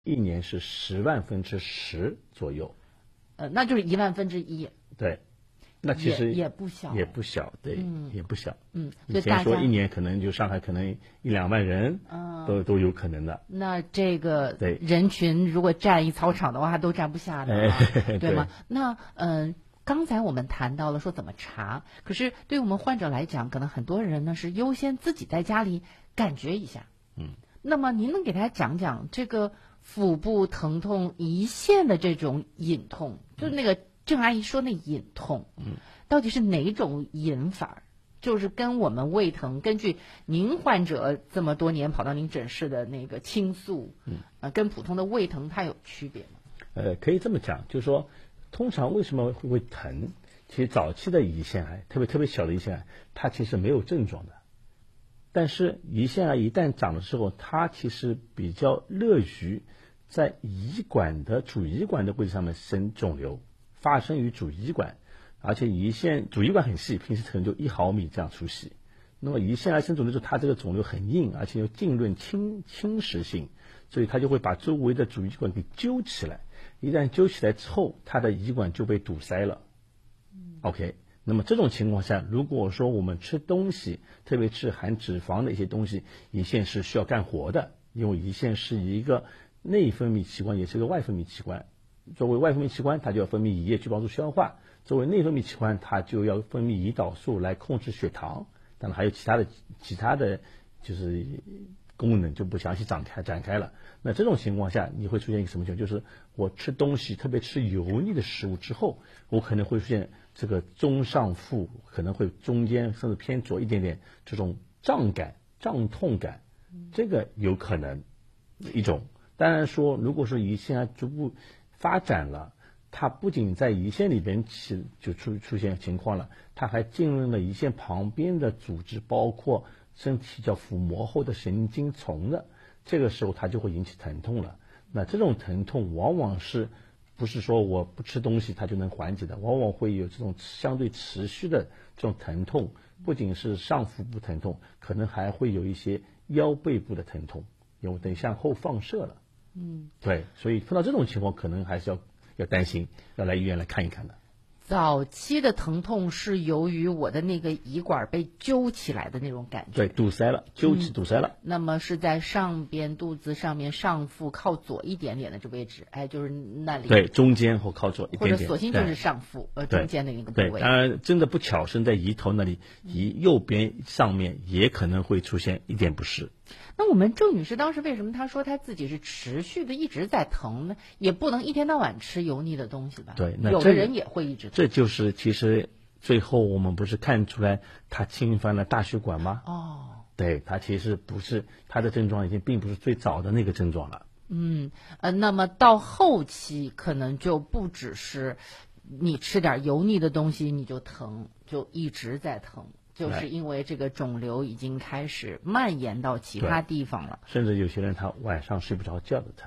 一年是10万分之10左右。 那就是1/1000。 对，那其实也不小， 也不小，对，也不小。 以以前说一年可能就上海可能1-2万人，都有可能的。 那这个对人群如果占一操场的话，都占不下的，对吗？那刚才我们谈到了说怎么查，可是对于我们患者来讲，可能很多人呢是优先自己在家里感觉一下。那么您能给大家讲讲这个腹部疼痛胰腺的这种隐痛，就是那个郑阿姨说那隐痛，到底是哪种隐法？就是跟我们胃疼，根据您患者这么多年跑到您诊室的那个倾诉，跟普通的胃疼它有区别吗？ 可以这么讲，就是说，通常为什么会疼？其实早期的胰腺癌，特别小的胰腺癌，它其实没有症状的。但是胰腺癌一旦长的时候，它其实比较乐于在主胰管的位置上面生肿瘤，发生于主胰管，而且主胰管很细，平时可能就1毫米这样粗细。那么胰腺癌生肿瘤之后，它这个肿瘤很硬，而且有浸润侵蚀性，所以它就会把周围的主胰管给揪起来。一旦揪起来之后，它的胰管就被堵塞了。OK。那么这种情况下，如果说我们吃东西，特别是含脂肪的一些东西，胰腺是需要干活的，因为胰腺是一个内分泌器官，也是一个外分泌器官。作为外分泌器官，它就要分泌胰液去帮助消化；作为内分泌器官，它就要分泌胰岛素来控制血糖。当然还有其他的就是功能就不详细展开了。那这种情况下，你会出现一个什么情况？就是我吃东西，特别吃油腻的食物之后，我可能会出现这个中上腹，可能会中间甚至偏左一点点这种胀痛感，这个有可能一种。当然说，如果说胰腺癌逐步发展了，它不仅在胰腺里边就出现情况了，它还进入了胰腺旁边的组织，包括身体叫腹膜后的神经丛的，这个时候它就会引起疼痛了。那这种疼痛往往不是说我不吃东西它就能缓解的，往往会有这种相对持续的这种疼痛，不仅是上腹部疼痛，可能还会有一些腰背部的疼痛，因为等向后放射了。对，所以碰到这种情况，可能还是要担心，要来医院来看一看的。 早期的疼痛是由于我的那个胰管被揪起来的那种感觉， 对，堵塞了，揪起堵塞了。 那么是在上边肚子上面上腹靠左一点点的这位置，就是那里。 对，中间或靠左一点点， 或者索性就是上腹中间的一个部位。 对，当然真的不巧生在胰头那里，右边上面也可能会出现一点不适。 那我们郑女士当时为什么她说她自己是持续的一直在疼呢？也不能一天到晚吃油腻的东西吧？ 对，那有的人也会一直疼。 这就是其实最后我们不是看出来她侵犯了大血管吗？对，她其实不是，她的症状已经并不是最早的那个症状了。 那么到后期可能就不只是你吃点油腻的东西你就疼，就一直在疼。就是因为这个肿瘤已经开始蔓延到其他地方了， 甚至有些人他晚上睡不着觉的疼，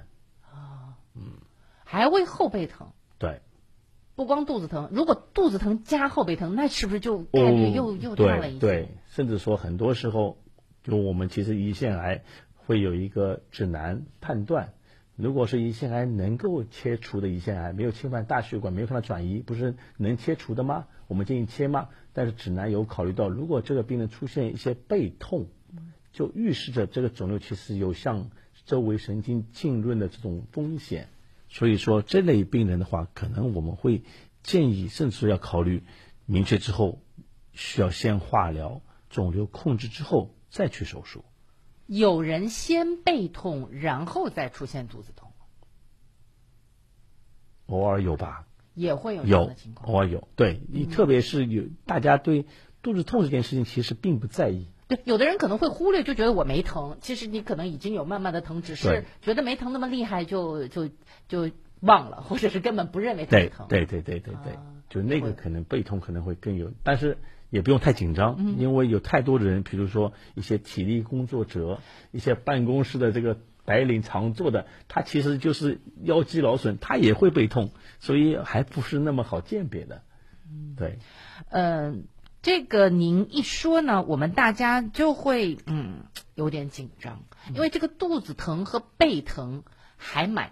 还会后背疼。 对， 不光肚子疼，如果肚子疼加后背疼，那是不是就概率又大了一些？ 对，甚至说很多时候，就我们其实胰腺癌会有一个指南判断，如果是胰腺癌能够切除的胰腺癌，没有侵犯大血管，没有看到转移，不是能切除的吗？我们建议切吗？但是指南有考虑到，如果这个病人出现一些背痛，就预示着这个肿瘤其实有向周围神经浸润的这种风险。所以说这类病人的话，可能我们会建议，甚至要考虑明确之后需要先化疗，肿瘤控制之后再去手术。 有人先背痛然后再出现肚子痛？ 偶尔有吧， 也会有这样的情况。 偶尔有，对，特别是大家对肚子痛这件事情其实并不在意。 对，有的人可能会忽略，就觉得我没疼，其实你可能已经有慢慢的疼，只是觉得没疼那么厉害就忘了，或者是根本不认为它疼。 对，就那个可能背痛可能会更有，但是也不用太紧张，因为有太多的人，比如说一些体力工作者，一些办公室的这个白领常做的，他其实就是腰肌劳损，他也会背痛，所以还不是那么好鉴别的。对， 这个您一说呢，我们大家就会有点紧张，因为这个肚子疼和背疼还买